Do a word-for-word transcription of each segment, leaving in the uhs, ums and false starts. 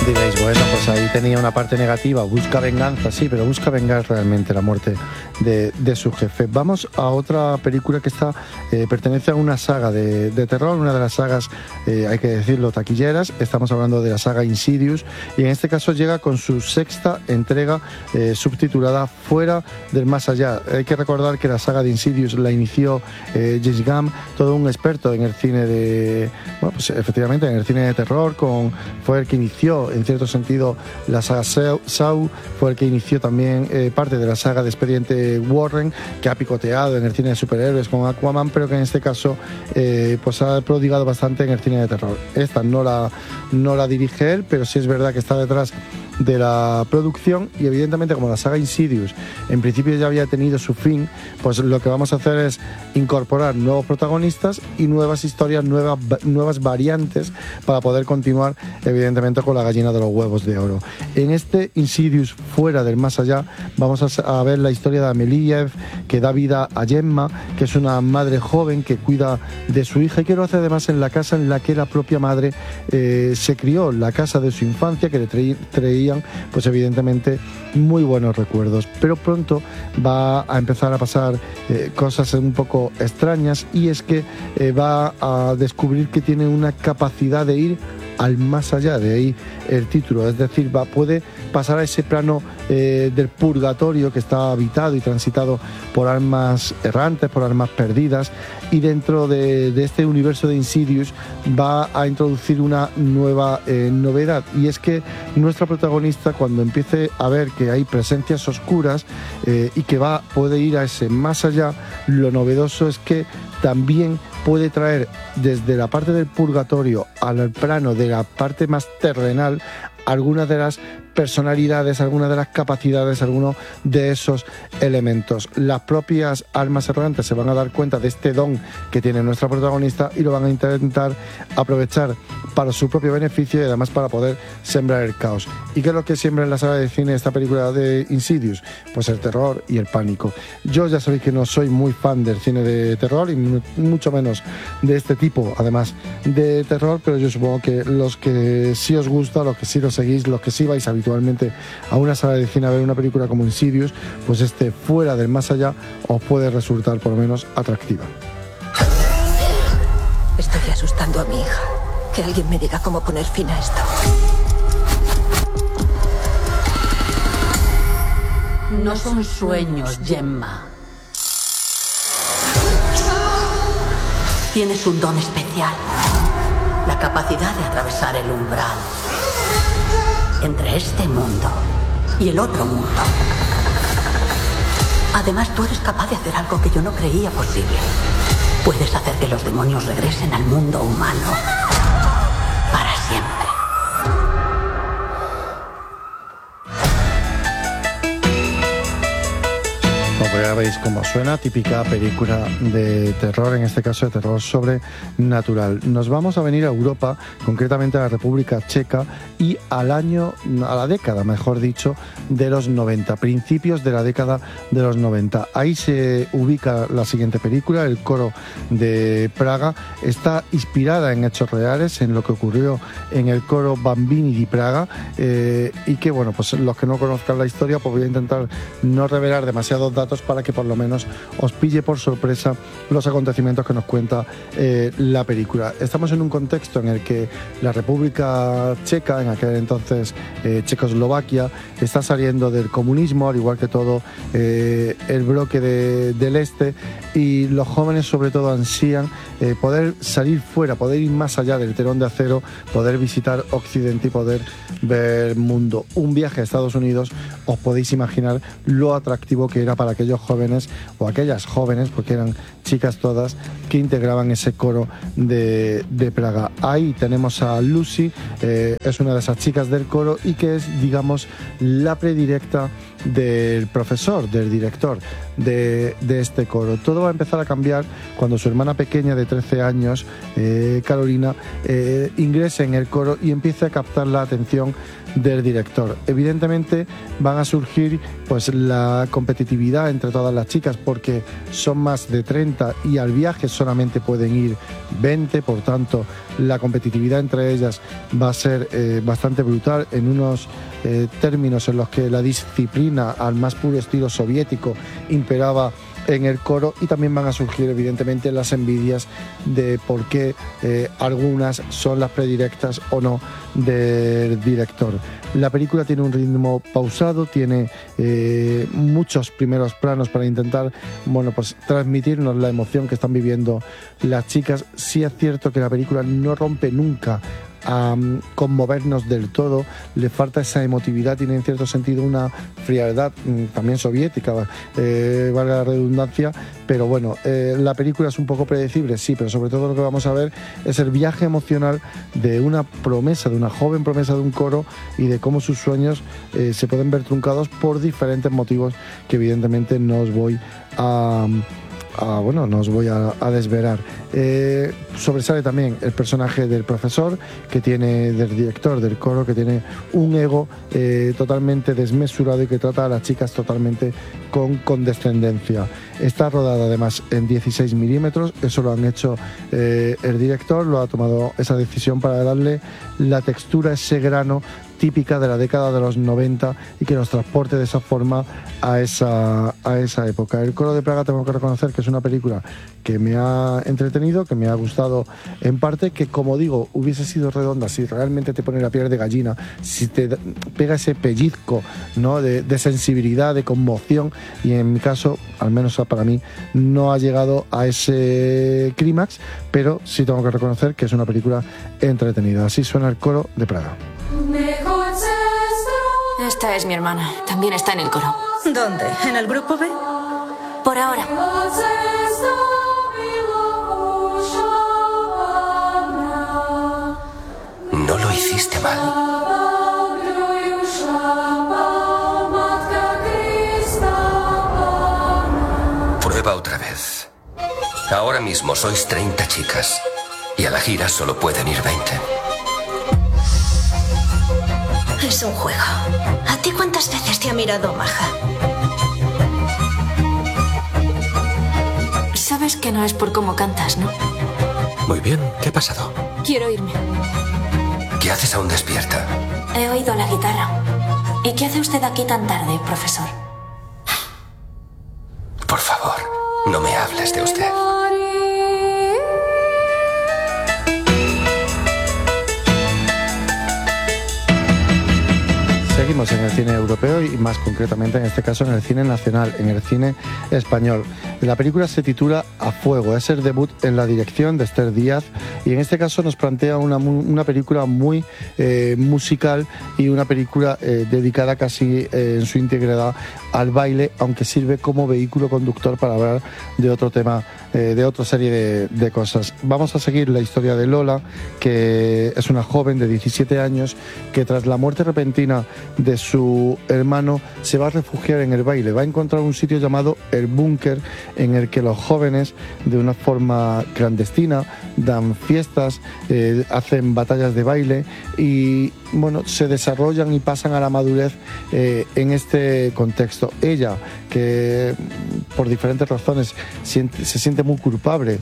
Diréis, bueno, pues ahí tenía una parte negativa, busca venganza, sí, pero busca vengar realmente la muerte de, de su jefe. Vamos a otra película que está, eh, pertenece a una saga de, de terror, una de las sagas, eh, hay que decirlo, taquilleras. Estamos hablando de la saga Insidious, y en este caso llega con su sexta entrega, eh, subtitulada Fuera del Más Allá. Hay que recordar que la saga de Insidious la inició eh, James Gunn, todo un experto en el cine de, bueno, pues efectivamente en el cine de terror, con, fue el que inició en cierto sentido la saga Saw, fue el que inició también eh, parte de la saga de Expediente Warren, que ha picoteado en el cine de superhéroes con Aquaman, pero que en este caso eh, pues ha prodigado bastante en el cine de terror. Esta no la, no la dirige él, pero sí es verdad que está detrás de la producción, y evidentemente como la saga Insidious en principio ya había tenido su fin, pues lo que vamos a hacer es incorporar nuevos protagonistas y nuevas historias, nuevas, nuevas variantes para poder continuar evidentemente con la gallina de los huevos de oro. En este Insidious Fuera del Más Allá vamos a, a ver la historia de Amelie, que da vida a Gemma, que es una madre joven que cuida de su hija y que lo hace además en la casa en la que la propia madre eh, se crió, la casa de su infancia, que le traía, traía pues evidentemente muy buenos recuerdos, pero pronto va a empezar a pasar eh, cosas un poco extrañas, y es que eh, va a descubrir que tiene una capacidad de ir al más allá, de ahí el título, es decir, va, puede pasar a ese plano eh, del purgatorio que está habitado y transitado por almas errantes, por almas perdidas, y dentro de, de este universo de Insidious va a introducir una nueva eh, novedad, y es que nuestra protagonista, cuando empiece a ver que hay presencias oscuras eh, y que va, puede ir a ese más allá, lo novedoso es que también puede traer desde la parte del purgatorio al plano de la parte más terrenal algunas de las personalidades, algunas de las capacidades, algunos de esos elementos. Las propias almas errantes se van a dar cuenta de este don que tiene nuestra protagonista y lo van a intentar aprovechar para su propio beneficio y además para poder sembrar el caos. ¿Y qué es lo que siembra en la sala de cine esta película de Insidious? Pues el terror y el pánico. Yo ya sabéis que no soy muy fan del cine de terror y mucho menos de este tipo, además de terror, pero yo supongo que los que sí os gusta, los que sí lo seguís, los que sí vais habitualmente a una sala de cine a ver una película como Insidious, pues este Fuera del Más Allá os puede resultar por lo menos atractiva. Estoy asustando a mi hija. Que alguien me diga cómo poner fin a esto. No son sueños, Gemma. Tienes un don especial. La capacidad de atravesar el umbral entre este mundo y el otro mundo. Además, tú eres capaz de hacer algo que yo no creía posible. Puedes hacer que los demonios regresen al mundo humano para siempre. Pues ya veis cómo suena, típica película de terror, en este caso de terror sobrenatural. Nos vamos a venir a Europa, concretamente a la República Checa, y al año, a la década, mejor dicho, de los noventa, principios de la década de los noventa. Ahí se ubica la siguiente película, El Coro de Praga. Está inspirada en hechos reales, en lo que ocurrió en el coro Bambini di Praga, eh, y que, bueno, pues los que no conozcan la historia, pues voy a intentar no revelar demasiados datos para que por lo menos os pille por sorpresa los acontecimientos que nos cuenta eh, la película. Estamos en un contexto en el que la República Checa, en aquel entonces eh, Checoslovaquia, está saliendo del comunismo, al igual que todo eh, el bloque de, del este, y los jóvenes sobre todo ansían eh, poder salir fuera, poder ir más allá del telón de acero, poder visitar Occidente y poder ver el mundo. Un viaje a Estados Unidos, os podéis imaginar lo atractivo que era para aquellos jóvenes, o aquellas jóvenes, porque eran chicas todas, que integraban ese coro de, de Praga. Ahí tenemos a Lucy, eh, es una de esas chicas del coro y que es, digamos, la predilecta del profesor, del director de, de este coro. Todo va a empezar a cambiar cuando su hermana pequeña de trece años, eh, Carolina, eh, ingrese en el coro y empiece a captar la atención del director. Evidentemente van a surgir pues la competitividad entre todas las chicas, porque son más de treinta y al viaje solamente pueden ir veinte, por tanto la competitividad entre ellas va a ser eh, bastante brutal en unos eh, términos en los que la disciplina al más puro estilo soviético imperaba en el coro, y también van a surgir evidentemente las envidias de por qué eh, algunas son las predilectas o no del director. La película tiene un ritmo pausado, tiene eh, muchos primeros planos para intentar, bueno, pues transmitirnos la emoción que están viviendo las chicas. Sí es cierto que la película no rompe nunca a um, conmovernos del todo, le falta esa emotividad, tiene en cierto sentido una frialdad mm, también soviética, eh, valga la redundancia, pero bueno, eh, la película es un poco predecible, sí, pero sobre todo lo que vamos a ver es el viaje emocional de una promesa, de una joven promesa de un coro, y de cómo sus sueños eh, se pueden ver truncados por diferentes motivos que evidentemente no os voy a... Ah, bueno, no os voy a, a desvelar. Eh, sobresale también el personaje del profesor, que tiene, del director del coro, que tiene un ego eh, totalmente desmesurado y que trata a las chicas totalmente con condescendencia. Está rodada además en dieciséis milímetros, eso lo han hecho eh, el director, lo ha tomado esa decisión para darle la textura, ese grano típica de la década de los noventa, y que nos transporte de esa forma a esa, a esa época. El Coro de Praga, tengo que reconocer que es una película que me ha entretenido, que me ha gustado en parte, que como digo, hubiese sido redonda si realmente te pone la piel de gallina, si te pega ese pellizco, ¿no?, de, de sensibilidad, de conmoción, y en mi caso, al menos para mí, no ha llegado a ese clímax, pero sí tengo que reconocer que es una película entretenida. Así suena El Coro de Praga. Esta es mi hermana, también está en el coro. ¿Dónde? ¿En el grupo B? Por ahora. No lo hiciste mal. Prueba otra vez. Ahora mismo sois treinta chicas y a la gira solo pueden ir veinte. Es un juego. ¿A ti cuántas veces te ha mirado Maja? Sabes que no es por cómo cantas, ¿no? Muy bien, ¿qué ha pasado? Quiero irme. ¿Qué haces aún despierta? He oído la guitarra. ¿Y qué hace usted aquí tan tarde, profesor? Por favor, no me hables de usted. Seguimos en el cine europeo y más concretamente en este caso en el cine nacional, en el cine español. La película se titula A Fuego, es el debut en la dirección de Esther Díaz, y en este caso nos plantea una, una película muy eh, musical y una película eh, dedicada casi eh, en su integridad al baile, aunque sirve como vehículo conductor para hablar de otro tema, eh, de otra serie de, de cosas. Vamos a seguir la historia de Lola, que es una joven de diecisiete años que tras la muerte repentina de su hermano se va a refugiar en el baile, va a encontrar un sitio llamado El Búnker, en el que los jóvenes de una forma clandestina dan fiestas, eh, hacen batallas de baile y bueno, se desarrollan y pasan a la madurez eh, en este contexto. Ella, que por diferentes razones siente, se siente muy culpable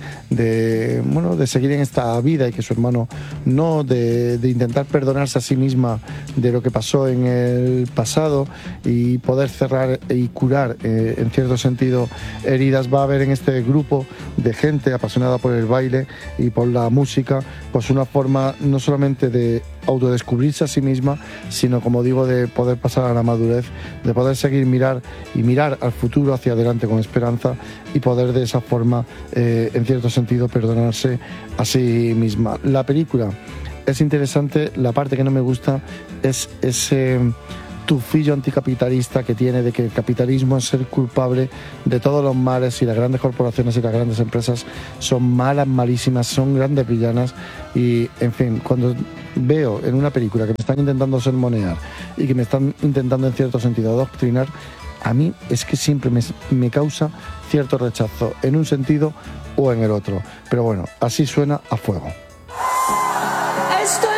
de, bueno, de seguir en esta vida y que su hermano no, de, de intentar perdonarse a sí misma de lo que pasó en el pasado y poder cerrar y curar eh, en cierto sentido heridas, va a haber en este grupo de gente apasionada por el baile y por la música pues una forma no solamente de autodescubrirse a sí misma, sino, como digo, de poder pasar a la madurez, de poder seguir mirar y mirar al futuro hacia adelante con esperanza y poder de esa forma, eh, en cierto sentido, perdonarse a sí misma. La película es interesante, la parte que no me gusta es ese tufillo anticapitalista que tiene de que el capitalismo es el culpable de todos los males y las grandes corporaciones y las grandes empresas son malas, malísimas, son grandes villanas y, en fin, cuando veo en una película que me están intentando sermonear y que me están intentando en cierto sentido adoctrinar, a mí es que siempre me, me causa cierto rechazo en un sentido o en el otro. Pero bueno, así suena A Fuego. Esto